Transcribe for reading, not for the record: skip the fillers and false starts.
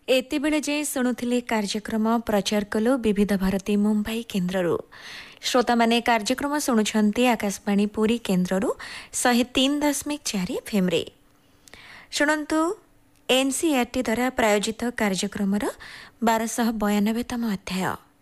एतेबेले जे शुणुथिले कार्यक्रम प्रचार कलु विविध भारती मुंबई केन्द्ररू श्रोता माने कार्यक्रम शुणुछंती आकाशवाणी पुरी केन्द्ररू 103.4 एफएम रे शुणंतु एनसीईआरटी द्वारा प्रायोजित कार्यक्रमर 1292तम अध्याय।